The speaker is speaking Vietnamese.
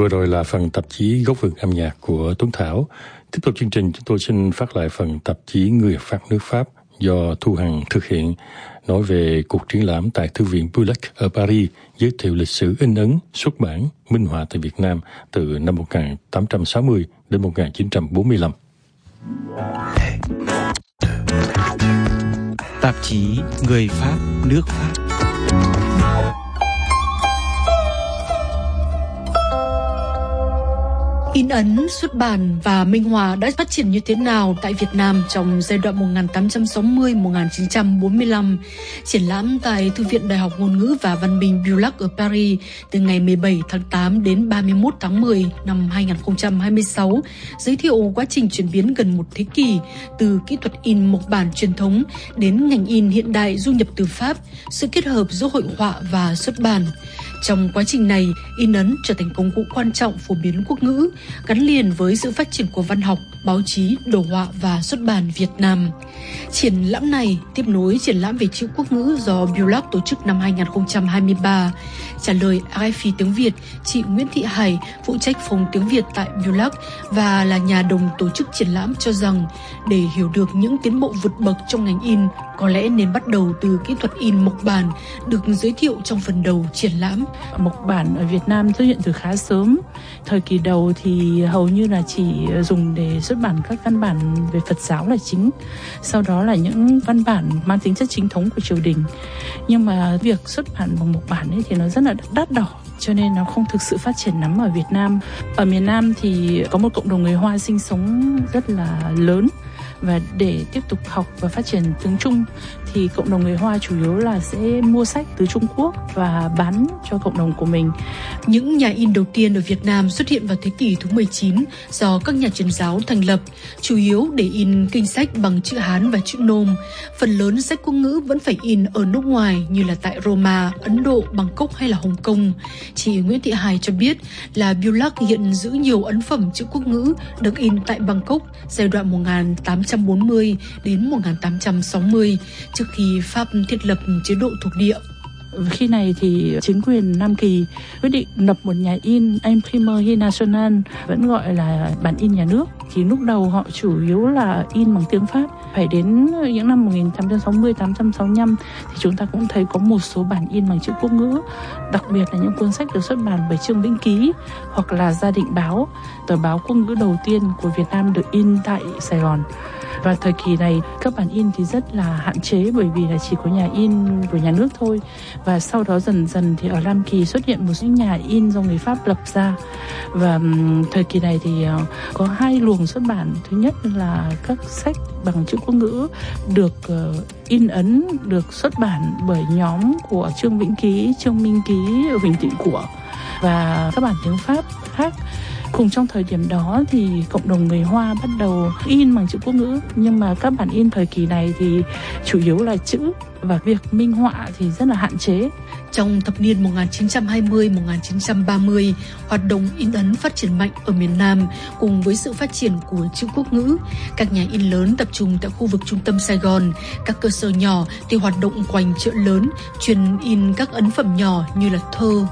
Vừa rồi là phần tạp chí Góc vườn âm nhạc của Tuấn Thảo. Tiếp tục chương trình, chúng tôi xin phát lại phần tạp chí Người Pháp nước Pháp do Thu Hằng thực hiện, nói về cuộc triển lãm tại Thư viện Bullock ở Paris, giới thiệu lịch sử in ấn, xuất bản, minh họa tại Việt Nam từ năm 1860 đến 1945. Tạp chí Người Pháp nước Pháp. In ấn, xuất bản và minh họa đã phát triển như thế nào tại Việt Nam trong giai đoạn 1860-1945. Triển lãm tại Thư viện Đại học Ngôn ngữ và Văn minh Bullock ở Paris từ ngày 17 tháng 8 đến 31 tháng 10 năm 2026 giới thiệu quá trình chuyển biến gần một thế kỷ từ kỹ thuật in mộc bản truyền thống đến ngành in hiện đại du nhập từ Pháp, sự kết hợp giữa hội họa và xuất bản. Trong quá trình này, in ấn trở thành công cụ quan trọng phổ biến quốc ngữ, gắn liền với sự phát triển của văn học, báo chí, đồ họa và xuất bản Việt Nam. Triển lãm này tiếp nối triển lãm về chữ quốc ngữ do Bullock tổ chức năm 2023. Trả lời RFI tiếng Việt, chị Nguyễn Thị Hải, phụ trách phòng tiếng Việt tại Bullock và là nhà đồng tổ chức triển lãm cho rằng để hiểu được những tiến bộ vượt bậc trong ngành in, có lẽ nên bắt đầu từ kỹ thuật in mộc bản được giới thiệu trong phần đầu triển lãm. Mộc bản ở Việt Nam xuất hiện từ khá sớm. Thời kỳ đầu thì hầu như là chỉ dùng để xuất bản các văn bản về Phật giáo là chính. Sau đó là những văn bản mang tính chất chính thống của triều đình. Nhưng mà việc xuất bản bằng mộc bản ấy thì nó rất là đắt đỏ, cho nên nó không thực sự phát triển lắm ở Việt Nam. Ở miền Nam thì có một cộng đồng người Hoa sinh sống rất là lớn. Và để tiếp tục học và phát triển tiếng Trung thì cộng đồng người Hoa chủ yếu là sẽ mua sách từ Trung Quốc và bán cho cộng đồng của mình. Những nhà in đầu tiên ở Việt Nam xuất hiện vào thế kỷ thứ 19 do các nhà truyền giáo thành lập, chủ yếu để in kinh sách bằng chữ Hán và chữ Nôm. Phần lớn sách quốc ngữ vẫn phải in ở nước ngoài như là tại Roma, Ấn Độ, Bangkok hay là Hồng Kông. Chị Nguyễn Thị Hải cho biết là Bullock hiện giữ nhiều ấn phẩm chữ quốc ngữ được in tại Bangkok giai đoạn 1840 đến 1860, trước khi Pháp thiết lập chế độ thuộc địa. Khi này thì chính quyền Nam Kỳ quyết định lập một nhà in Imprimerie Nationale, vẫn gọi là bản in nhà nước. Thì lúc đầu họ chủ yếu là in bằng tiếng Pháp. Phải đến những năm 1860, 1865 thì chúng ta cũng thấy có một số bản in bằng chữ quốc ngữ, đặc biệt là những cuốn sách được xuất bản bởi Trương Vĩnh Ký hoặc là Gia Định Báo, tờ báo quốc ngữ đầu tiên của Việt Nam được in tại Sài Gòn. Và thời kỳ này các bản in thì rất là hạn chế bởi vì là chỉ có nhà in của nhà nước thôi. Và sau đó dần dần thì ở Nam Kỳ xuất hiện một số nhà in do người Pháp lập ra. Và thời kỳ này thì có hai luồng xuất bản. Thứ nhất là các sách bằng chữ quốc ngữ được in ấn, được xuất bản bởi nhóm của Trương Vĩnh Ký, Trương Minh Ký, Huỳnh Tịnh Của và các bản tiếng Pháp khác. Cùng trong thời điểm đó thì cộng đồng người Hoa bắt đầu in bằng chữ quốc ngữ, nhưng mà các bản in thời kỳ này thì chủ yếu là chữ và việc minh họa thì rất là hạn chế. Trong thập niên 1920-1930, hoạt động in ấn phát triển mạnh ở miền Nam cùng với sự phát triển của chữ quốc ngữ. Các nhà in lớn tập trung tại khu vực trung tâm Sài Gòn, các cơ sở nhỏ thì hoạt động quanh chợ lớn, chuyên in các ấn phẩm nhỏ như là thơ,